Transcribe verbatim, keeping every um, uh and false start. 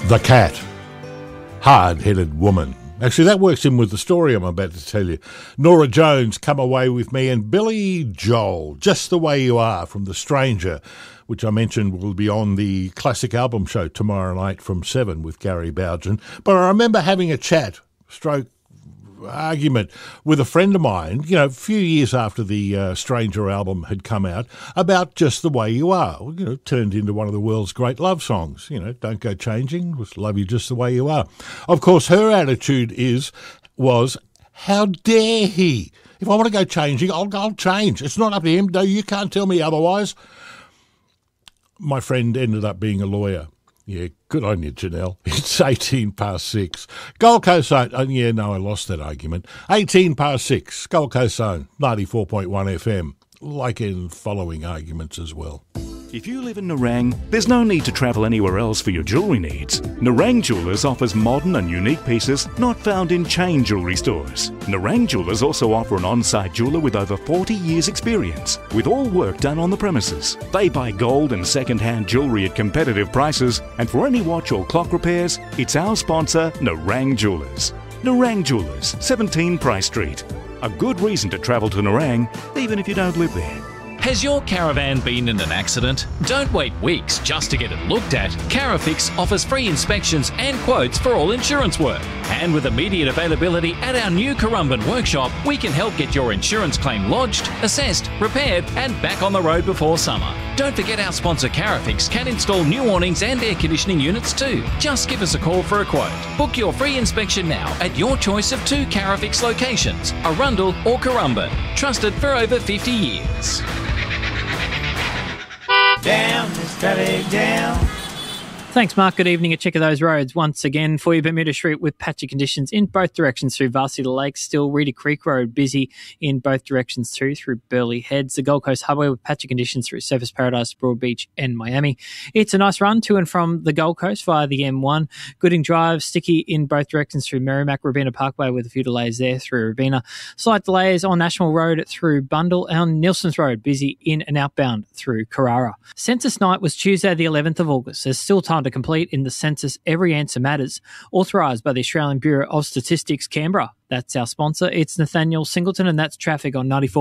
The Cat. Hard-headed woman. Actually, that works in with the story I'm about to tell you. Norah Jones, Come Away With Me, and Billy Joel, Just the Way You Are, from The Stranger, which I mentioned will be on the Classic Album Show tomorrow night from seven with Gary Bowden. But I remember having a chat, stroke argument, with a friend of mine, you know, a few years after the uh, Stranger album had come out, about Just the Way You Are. You know, turned into one of the world's great love songs. You know, don't go changing, just love you just the way you are. Of course, her attitude is, was, how dare he? If I want to go changing, I'll, I'll change. It's not up to him. No, you can't tell me otherwise. My friend ended up being a lawyer. Yeah, good on you, Janelle. It's eighteen past six. Gold Coast Zone. Oh, yeah, no, I lost that argument. eighteen past six. Gold Coast Zone, ninety-four point one F M. Like in following arguments as well. If you live in Nerang, there's no need to travel anywhere else for your jewellery needs. Nerang Jewellers offers modern and unique pieces not found in chain jewellery stores. Nerang Jewellers also offer an on-site jeweller with over forty years experience, with all work done on the premises. They buy gold and second-hand jewellery at competitive prices, and for any watch or clock repairs, it's our sponsor, Nerang Jewellers. Nerang Jewellers, seventeen Price Street. A good reason to travel to Nerang, even if you don't live there. Has your caravan been in an accident? Don't wait weeks just to get it looked at. Carafix offers free inspections and quotes for all insurance work. And with immediate availability at our new Currumbin workshop, we can help get your insurance claim lodged, assessed, repaired and back on the road before summer. Don't forget our sponsor Carafix can install new awnings and air conditioning units too. Just give us a call for a quote. Book your free inspection now at your choice of two Carafix locations, Arundel or Currumbin. Trusted for over fifty years. Down, Miss Valley, down. Thanks, Mark. Good evening. A check of those roads once again for you. Bermuda Street with patchy conditions in both directions through Varsity Lake. Still Reedy Creek Road busy in both directions too through Burleigh Heads. The Gold Coast Highway with patchy conditions through Surfers Paradise, Broadbeach and Miami. It's a nice run to and from the Gold Coast via the M one. Gooding Drive sticky in both directions through Merrimack. Robina Parkway with a few delays there through Robina. Slight delays on National Road through Bundle. And Nilson's Road busy in and outbound through Carrara. Census night was Tuesday the eleventh of August. There's still time to complete in the census Every Answer Matters, authorised by the Australian Bureau of Statistics, Canberra. That's our sponsor. It's Nathaniel Singleton, and that's traffic on ninety-four.